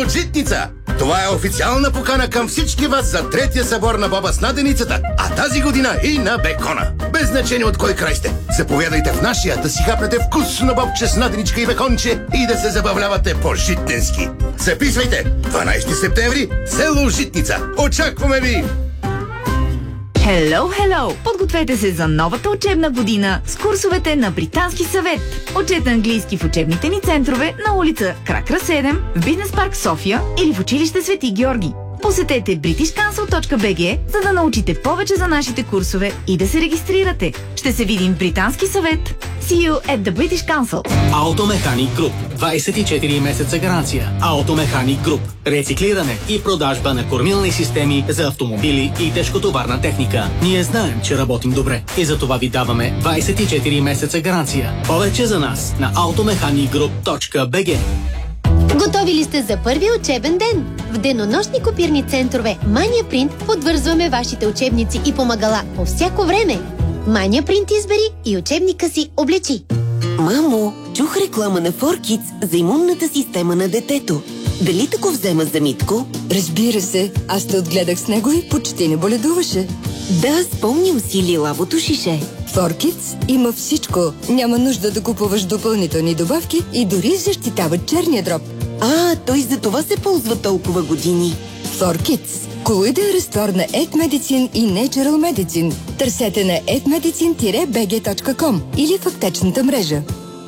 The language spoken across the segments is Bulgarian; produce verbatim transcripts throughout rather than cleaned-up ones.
Житница! Това е официална покана към всички вас за третия събор на боба с наденицата, а тази година и на бекона. Без значение от кой край сте. Заповядайте в нашия да си хапнете вкусно бобче с наденичка и беконче и да се забавлявате по-житненски. Записвайте! дванайсети септември, село Житница. Очакваме ви! Hello, hello! Подгответе се за новата учебна година с курсовете на Британски съвет. Учете английски в учебните ни центрове на улица Кракра седем, в Бизнес парк София или в училище Свети Георги. Посетете бритиш кансъл точка би джи, за да научите повече за нашите курсове и да се регистрирате. Ще се видим в Британски съвет. See you at the British Council. Automechanic Group. двайсет и четири месеца гаранция. Automechanic Group. Рециклиране и продажба на кормилни системи за автомобили и тежкотоварна техника. Ние знаем, че работим добре и за това ви даваме двайсет и четири месеца гаранция. Повече за нас на automechanic group точка би джи. Готови ли сте за първи учебен ден? В денонощни копирни центрове Mania Print подвързваме вашите учебници и помагала по всяко време. Mania Print избери и учебника си облечи. Мамо, чух реклама на фор Kids за имунната система на детето. Дали тако взема за Митко? Разбира се, аз те отгледах с него и почти не боледуваше. Да, спомням си лилавото шише. фор Kids има всичко. Няма нужда да купуваш допълнителни добавки и дори защитава черния дроб. А, той за това се ползва толкова години. фор Kids. Колоиден разтвор на Ед Medicine и Natural Medicine. Търсете на ед медицин би джи точка ком или в аптечната мрежа.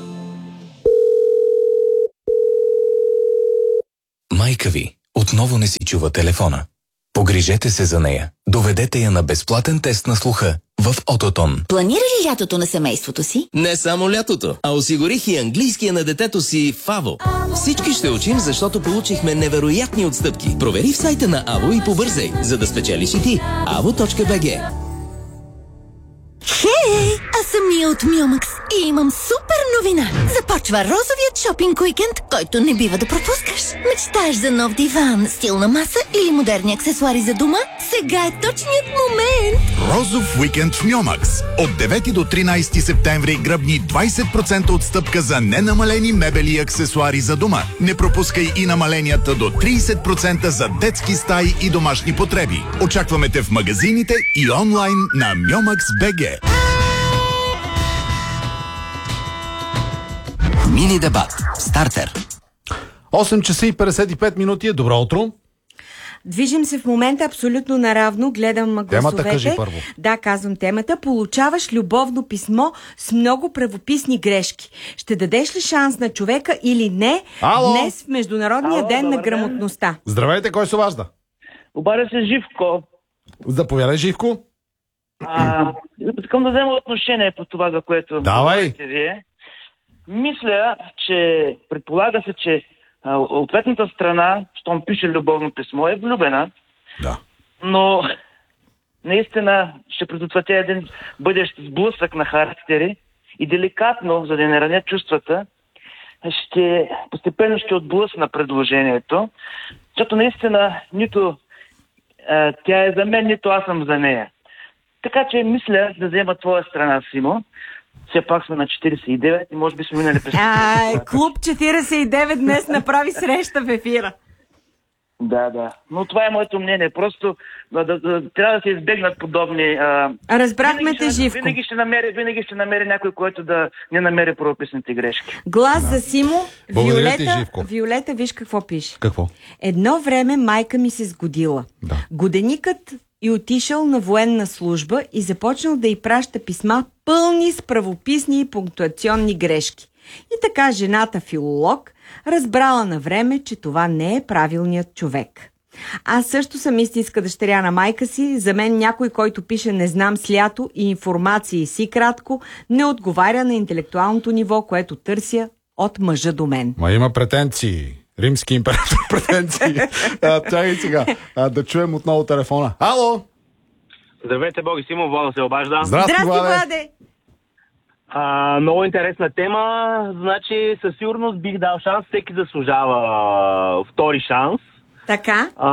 Майка ви отново не си чува телефона. Погрижете се за нея. Доведете я на безплатен тест на слуха в Ототон. Планира ли лятото на семейството си? Не само лятото, а осигурих и английския на детето си в АВО. Всички ще учим, защото получихме невероятни отстъпки. Провери в сайта на АВО и побързай, за да спечелиш и ти. avo точка би джи. Хей, аз съм Мия от Миомакс и имам супер новина. Започва розовият шопинг уикенд, който не бива да пропускаш. Мечтаеш за нов диван, стилна маса или модерни аксесуари за дома? Сега е точният момент! Розов уикенд в Миомакс. От девети до тринайсети септември гръбни двайсет процента отстъпка за ненамалени мебели и аксесуари за дома. Не пропускай и намаленията до трийсет процента за детски стаи и домашни потреби. Очакваме те в магазините и онлайн на Миомакс точка би джи. Мини дебат. Стартер. осем часа и петдесет и пет минути. Добро утро. Движим се в момента абсолютно наравно. Гледам гласовете. Темата кажи първо. Да, казвам темата. Получаваш любовно писмо с много правописни грешки. Ще дадеш ли шанс на човека или не? Ало? Днес в Международния Ало, ден на ден. грамотността. Здравейте, кой се обажда? Обаря се Живко. Заповядай, Живко. А, искам да взема отношение по това, за което Давай. говорите вие. Мисля, че предполага се, че а, ответната страна, щом пише любовно писмо, е влюбена. Да. Но наистина ще предотвратя един бъдещ сблъсък на характери и деликатно, за да не раня чувствата, ще, постепенно ще отблъсна предложението, защото наистина нито а, тя е за мен, нито аз съм за нея. Така че мисля да взема твоя страна, Симо. Все пак сме на четирийсет и девет и може би сме минали през... Ай, клуб четирийсет и девет днес направи среща в ефира. Да, да. Но това е моето мнение. Просто да, да, да, трябва да се избегнат подобни... А... Разбрахме те, Живко. Винаги ще, намери, винаги ще намери някой, който да не намери правописните грешки. Глас да. За Симо. Благодаря ти, Виолета, Живко. Виолета, виж какво пише. Какво? Едно време майка ми се сгодила. Да. Годеникът и отишъл на военна служба и започнал да й праща писма пълни с правописни и пунктуационни грешки. И така жената филолог разбрала на време, че това не е правилният човек. Аз също съм истинска дъщеря на майка си. За мен някой, който пише не знам слято и информации си кратко, не отговаря на интелектуалното ниво, което търся от мъжа до мен. Ма има претенции. Римски император претенции. Чакай сега. А, да чуем отново телефона. Ало! Здравейте, Боги, Симо, Влада се обажда. Здрасти, Здрасти, Владе! Владе! А, много интересна тема. Значи, със сигурност бих дал шанс. Всеки заслужава а, втори шанс. Така? А,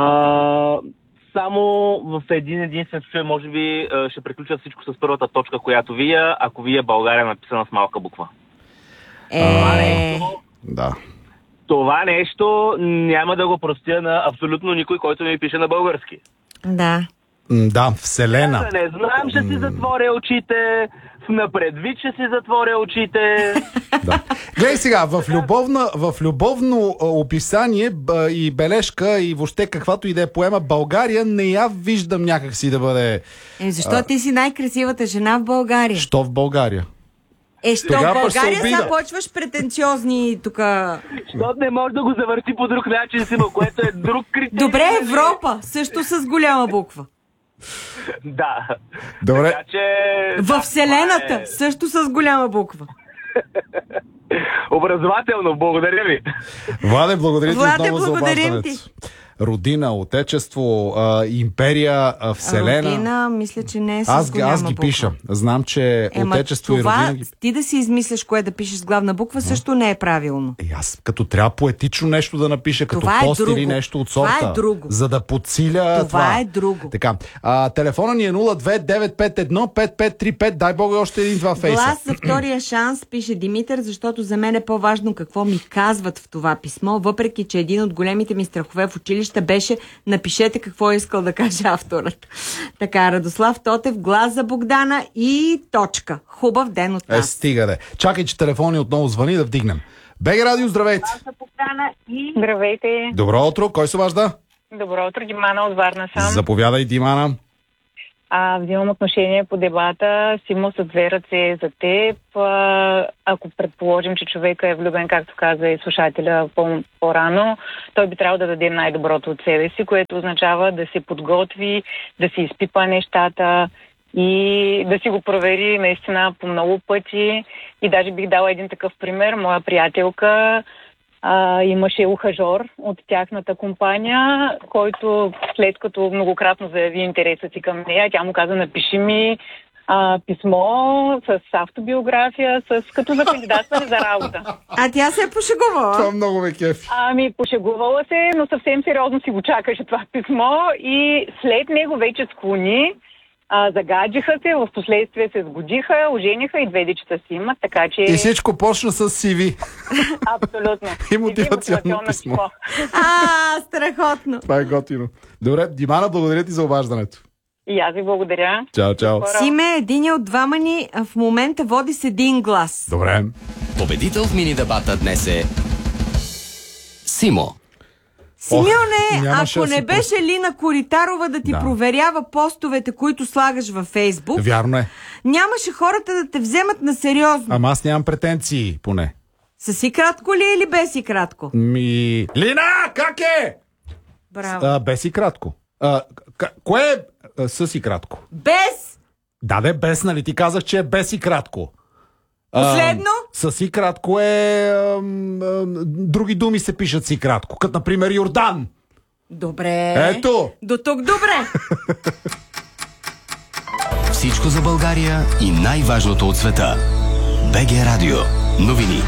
само в един единствен случай, може би, ще приключа всичко с първата точка, която вие, ако вие България е написана с малка буква. Е... Да. това нещо няма да го простя на абсолютно никой, който ми пише на български. Да. М, Да, Вселена. Не знам, ще си затворя очите, напредвид ще си затворя очите. Гледай сега, в, любовна, в любовно а, описание б, и бележка и въобще каквато и да е поема, България не я виждам някакси да бъде... Е, защо а, ти си най-красивата жена в България? Що в България? Е, що в Тогава пък се България обида. сега почваш претенциозни тук... Защото не може да го завърти по друг начин, Симо, което е друг критерий. Добре, Европа, също с голяма буква. Да. Добре. Така че... Във Вселената, е... също с голяма буква. Образователно, благодаря ви. Владе, благодаря ти Владе, отново за благодарим обаждането. Родина, отечество, а, империя, а, вселена. Родина, мисля, че не е с Аз, голяма аз ги буква. пиша. Знам, че Ема, отечество и това, родина ги... ти да си измисляш кое да пишеш с главна буква, също не е правилно. Е, аз като трябва поетично нещо да напиша, като Това е пост друго. или нещо от сорта. Това е друго. За да подсиля това. Това е друго. Така, а, телефона ни е нула две девет пет едно пет пет три пет. Дай Бога още един-два фейса. Глас за втория шанс, пише Димитър, защото за мен е по-важно какво ми казват в това писмо, въпреки че един от големите ми страхове в училище беше напишете какво е искал да каже авторът. Така, Радослав Тотев, глас за Богдана и точка. Хубав ден от Е, нас. стига де. Чакай, че телефони отново звъни да вдигнем. БГ Радио, здравейте! Здравейте. Добро утро, кой се обажда? Добро утро, Димана от Варна съм. Заповядай, Димана. А, взимам отношение по дебата. Симо с две ръце за теб. А, ако предположим, че човека е влюбен, както каза и слушателя по- по-рано, той би трябвало да даде най-доброто от себе си, което означава да се подготви, да си изпипа нещата и да си го провери наистина по много пъти. И даже бих дала един такъв пример. Моя приятелка А, имаше ухажор от тяхната компания, който след като многократно заяви интереса си към нея, тя му каза, напиши ми а, писмо с автобиография, с, като за кандидатстване за работа. А тя се е пошегувала? Това много ме кефи. Ами, пошегувала се, но съвсем сериозно си го чакаше това писмо и след него вече склони. А, загаджиха се, в последствие се сгодиха, ожениха и две дечета си имат, така че... И всичко почна с си ви. Абсолютно. И мотивационно писмо. А, страхотно. Това е готино. Добре, Димана, благодаря ти за обаждането. И аз ви благодаря. Чао, чао. Симе, един от двама ни в момента води с един глас. Добре. Победител в мини дебата днес е Симо. Симеоне, нямаше ако да не си беше Лина Коритарова да ти Да. проверява постовете, които слагаш във Фейсбук, Вярно е. нямаше хората да те вземат на сериозно. Ама аз нямам претенции, поне. С и кратко ли е или без и кратко? Ми... Лина, как е? Браво. А, без и кратко. А, к- кое е а, с и кратко? Без! Да, де, без, нали? Ти казах, че е без и кратко. Последно? А, с и кратко е... А, а, други думи се пишат с и кратко. Като, например, Йордан. Добре. Ето. До тук добре. Всичко за България и най-важното от света. БГ Радио. Новини.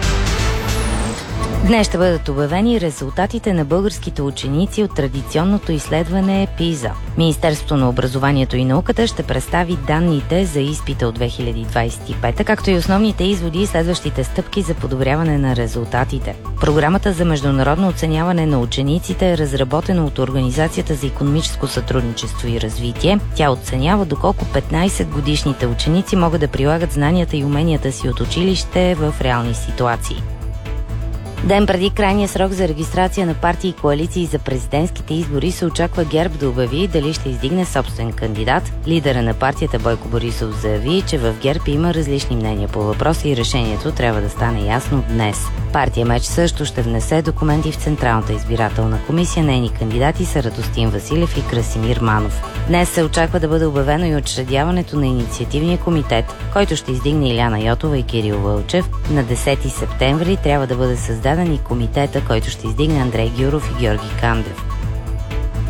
Днес ще бъдат обявени резултатите на българските ученици от традиционното изследване ПИЗА. Министерството на образованието и науката ще представи данните за изпита от две хиляди двадесет и пета, както и основните изводи и следващите стъпки за подобряване на резултатите. Програмата за международно оценяване на учениците е разработена от Организацията за икономическо сътрудничество и развитие. Тя оценява доколко петнадесетгодишните ученици могат да прилагат знанията и уменията си от училище в реални ситуации. Ден преди крайния срок за регистрация на партии и коалиции за президентските избори се очаква ГЕРБ да обяви дали ще издигне собствен кандидат. Лидера на партията Бойко Борисов заяви, че в ГЕРБ има различни мнения по въпроса и решението трябва да стане ясно днес. Партия Меч също ще внесе документи в Централната избирателна комисия. Нейни кандидати са Радостин Василев и Красимир Манов. Днес се очаква да бъде обявено и учредяването на инициативния комитет, който ще издигне Иляна Йотова и Кирил Вълчев. На десети септември трябва да бъде създаден и комитета, който ще издигне Андрей Гюров и Георги Кандев.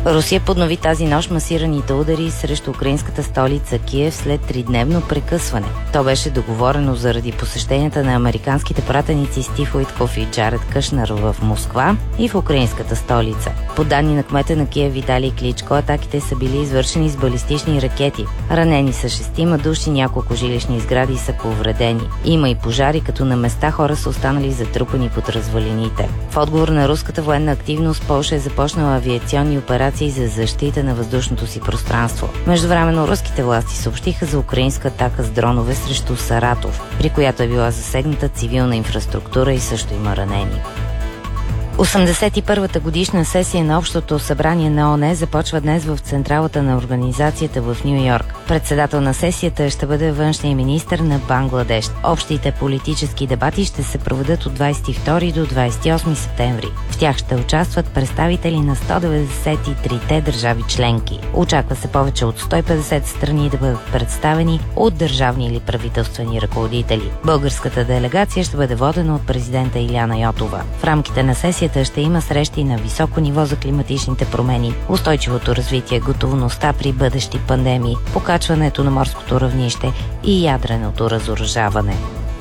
Русия поднови тази нощ масираните удари срещу украинската столица Киев след тридневно прекъсване. То беше договорено заради посещенията на американските пратеници Стив Уитков и Джаред Кушнер в Москва и в украинската столица. По данни на кмета на Киев Виталий Кличко, атаките са били извършени с балистични ракети. Ранени са шестима души, няколко жилищни сгради са повредени. Има и пожари, като на места хора са останали затрупани под развалините. В отговор на руската военна активност, Полша е започнала авиационни операции за защита на въздушното си пространство. Междувременно руските власти съобщиха за украинска атака с дронове срещу Саратов, при която е била засегната цивилна инфраструктура и също има ранени. осемдесет и първата годишна сесия на Общото събрание на ООН започва днес в централата на организацията в Ню Йорк. Председател на сесията ще бъде външният министър на Бангладеш. Общите политически дебати ще се проведат от двадесет и втори до двадесет и осми септември. В тях ще участват представители на сто деветдесет и трите държави членки. Очаква се повече от сто и петдесет страни да бъдат представени от държавни или правителствени ръководители. Българската делегация ще бъде водена от президента Иляна Йотова. В рамките на сесията ще има срещи на високо ниво за климатичните промени, устойчивото развитие, готовността при бъдещи пандемии, покачването на морското равнище и ядреното разоръжаване.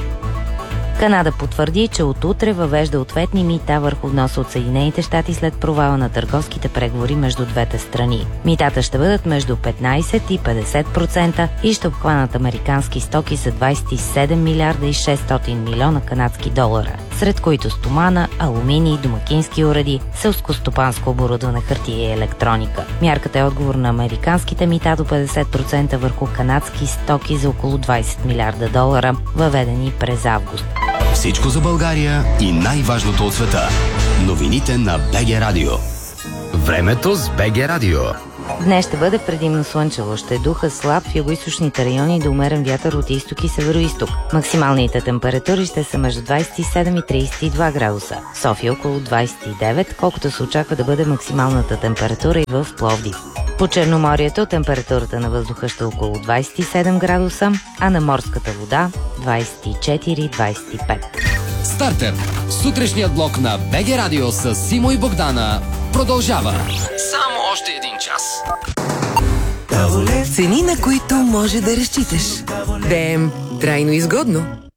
Канада потвърди, че от утре въвежда ответни мита върху вноса от Съединените щати след провала на търговските преговори между двете страни. Митата ще бъдат между петнадесет и петдесет процента и ще обхванат американски стоки за двадесет и седем милиарда и шестстотин милиона канадски долара, сред които стомана, алуминий, домакински уреди, селскостопанско оборудване, хартия и електроника. Мярката е отговор на американските мита до петдесет процента върху канадски стоки за около двадесет милиарда долара, въведени през август. Всичко за България и най-важното от света. Новините на БГ Радио. Времето с БГ Радио. Днес ще бъде предимно слънчево. Ще духа слаб в югоизточните райони до умерен вятър от изток и североизток. Максималните температури ще са между двадесет и седем и тридесет и два градуса. София около двадесет и девет, колкото се очаква да бъде максималната температура и в Пловдив. По Черноморието температурата на въздуха ще е около двадесет и седем градуса, а на морската вода двадесет и четири - двадесет и пет. Стартер. Сутрешният блок на БГ Радио с Симо и Богдана продължава. Само още един час. Цени, на които може да разчиташ. БМ. Трайно изгодно.